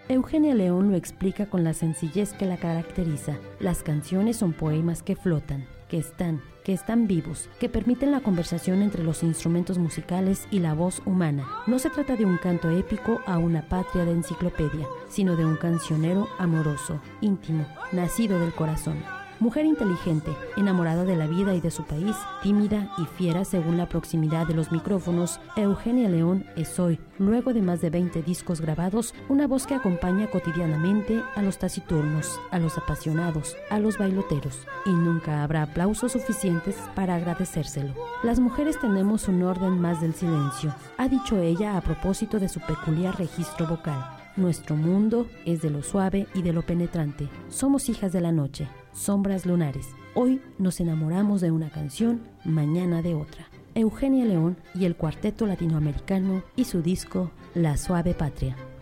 Eugenia León lo explica con la sencillez que la caracteriza. Las canciones son poemas que flotan, que están vivos, que permiten la conversación entre los instrumentos musicales y la voz humana. No se trata de un canto épico a una patria de enciclopedia, sino de un cancionero amoroso, íntimo, nacido del corazón. Mujer inteligente, enamorada de la vida y de su país, tímida y fiera según la proximidad de los micrófonos, Eugenia León es hoy, luego de más de 20 discos grabados, una voz que acompaña cotidianamente a los taciturnos, a los apasionados, a los bailoteros, y nunca habrá aplausos suficientes para agradecérselo. Las mujeres tenemos un orden más del silencio, ha dicho ella a propósito de su peculiar registro vocal. Nuestro mundo es de lo suave y de lo penetrante. Somos hijas de la noche, sombras lunares. Hoy nos enamoramos de una canción, mañana de otra. Eugenia León y el Cuarteto Latinoamericano y su disco La Suave Patria.